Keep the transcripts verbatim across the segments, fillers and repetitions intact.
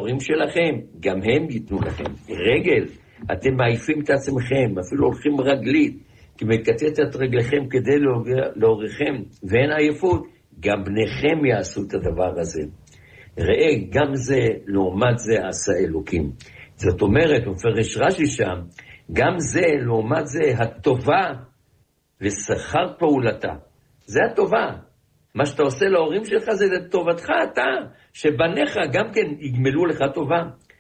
להורים שלכם, גם הם ייתנו לכם. רגל, אתם מעיפים את עצמכם, אפילו הולכים רגלית, כי מקטט את רגליכם כדי להוריכם, ואין עייפות, גם בניכם יעשו את הדבר הזה. ראה, גם זה, לעומת זה עשה אלוקים. זאת אומרת, מפרש רש"י שם, גם זה, לעומת זה, הטובה ושכר פעולתה. זה הטובה. מה שאתה עושה להורים שלך זה לטובתך אתה, שבניך גם כן יגמלו לך טובה.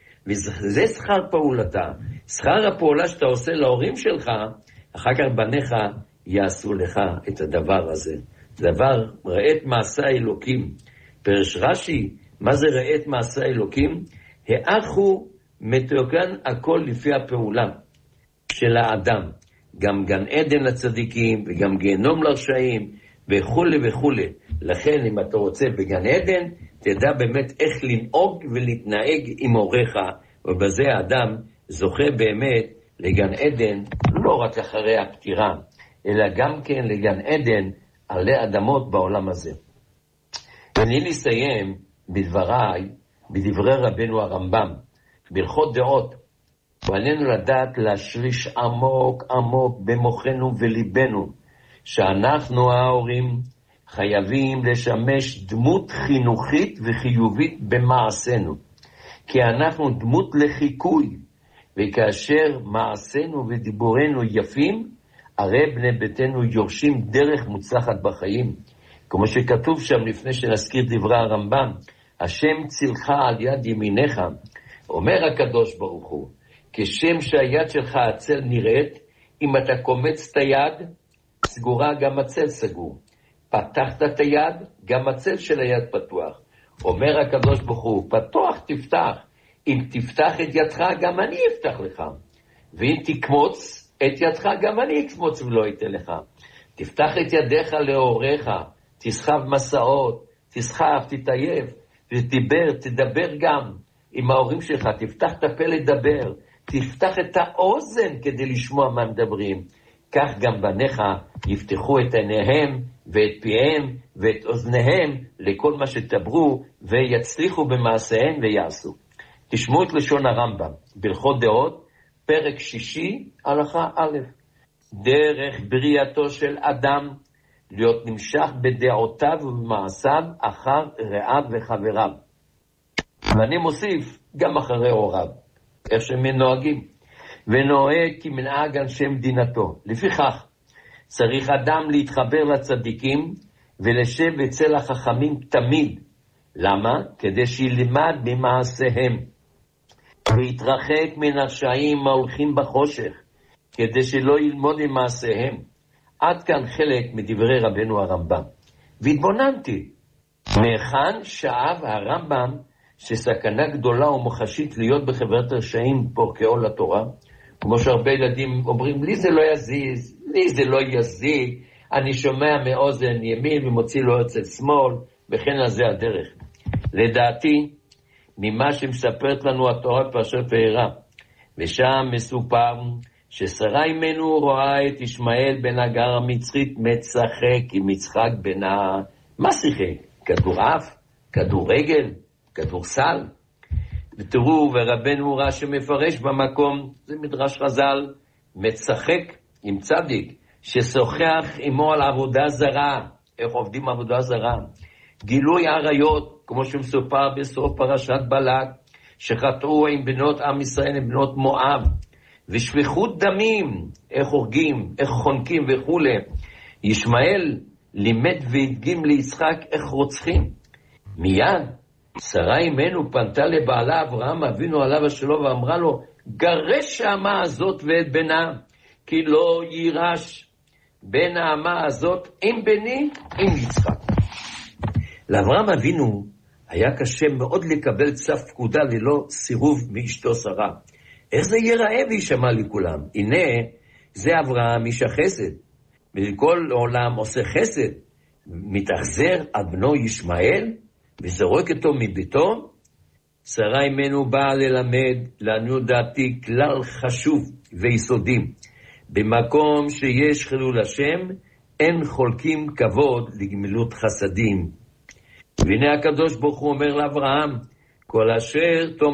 וזה שכר פעולתה. שכר הפעולה שאתה עושה להורים שלך, אחר כך בניך יעשו לך את הדבר הזה. דבר, ראה את מעשה האלוקים. פרש רש"י, מה זה ראה את מעשה האלוקים? האחו מתוקן הכל לפי הפעולה של האדם. גם גן עדן לצדיקים וגם גיהנום לרשעים וכו' וכו'. לכן אם אתה רוצה בגן עדן, תדע באמת איך לנהוג ולהתנהג עם הוריך, ובזה האדם זוכה באמת לגן עדן, לא רק אחרי הפטירה, אלא גם כן לגן עדן עלי אדמות בעולם הזה. אני נסיים בדבריי, בדברי רבנו הרמב"ם, בהלכות דעות, ועלינו לדעת להשריש עמוק עמוק במוחנו וליבנו, שאנחנו ההורים חייבים לשמש דמות חינוכית וחיובית במעשינו, כי אנחנו דמות לחיקוי, וכאשר מעשינו ודיבורנו יפים, הרי בני ביתנו יורשים דרך מוצלחת בחיים. כמו שכתוב שם לפני שנזכיר דברי הרמב"ם, השם צילך על יד ימיניך, אומר הקדוש ברוך הוא, כשם שהיד שלך הצל נראית, אם אתה קומץ את היד, סגורה גם הצל סגור. פתחת את היד, גם הצל של היד פתוח. אומר הקדוש ברוך הוא, פתוח תפתח. אם תפתח את ידך, גם אני אפתח לך. ואם תקמוץ את ידך, גם אני אקמוץ ולא אתן לך. תפתח את ידיך להוריך, תסחב מסעות, תסחב, תתעייף, ותדבר, תדבר גם עם ההורים שלך, תפתח את הפה לדבר, תפתח את האוזן כדי לשמוע מה מדברים. כך גם בניך יפתחו את עיניהם ואת פיהם ואת אוזניהם לכל מה שתדברו, ויצליחו במעשיהם ויעשו. תשמעו את לשון הרמב"ם, בהלכות דעות, פרק שישי, הלכה א', דרך בריאתו של אדם, להיות נמשך בדעותיו ובמעשיו אחר רעיו וחבריו. ואני מוסיף גם אחרי הוריו, איך שהם נוהגים, ונוהג כמנהג אנשי מדינתו. לפיכך, צריך אדם להתחבר לצדיקים ולשב אצל החכמים תמיד. למה? כדי שילמד ממעשיהם, ויתרחק מן הרשעים ההולכים בחושך, כדי שלא ילמוד ממעשיהם. עד כאן חלק מדברי רבנו הרמב"ם. והתבוננתי, מהיכן שאב הרמב"ם שסכנה גדולה ומוחשית להיות בחברת הרשעים פורקאו לתורה? כמו שהרבה ילדים אומרים, לי זה לא יזיז, לי זה לא יזיק, אני שומע מאוזן ימין ומוציא לו אצל שמאל, וכן על זה הדרך. לדעתי, ממה שמספרת לנו התורה בפרשת וארא, ושם מסופר ששרה אימנו רואה את ישמעאל בן הגר המצרית מצחק עם יצחק בנה. מה שיחק? כדורעף? כדורגל? כדורסל? ותראו, ורבנו רש"י מפרש במקום, זה מדרש חז"ל, מצחק עם צדיק, ששוחח עמו על עבודה זרה. איך עובדים עבודה זרה? גילוי עריות, כמו שמסופר בסוף פרשת בלק, שחטאו עם בנות עם ישראל, עם בנות מואב, ושפיכות דמים, איך הורגים, איך חונקים וכו'. ישמעאל לימד והדגים ליצחק איך רוצחים. מיד, שרה אימנו פנתה לבעלה אברהם אבינו עליו השלום, ואמרה לו, גרש האמה הזאת ואת בנה, כי לא יירש בין האמה הזאת עם בני עם יצחק. לאברהם אבינו היה קשה מאוד לקבל צו פקודה ללא סירוב מאשתו שרה. איך זה ייראה וישמע לכולם? הנה, זה אברהם איש החסד, וכל עולם עושה חסד, מתאכזר על בנו ישמעאל, וזורק אותו מביתו. שרה אימנו באה ללמד, לעניות דעתי, כלל חשוב ויסודי. במקום שיש חילול השם, אין חולקים כבוד לגמילות חסדים. והנה הקדוש ברוך הוא אומר לאברהם, כל אשר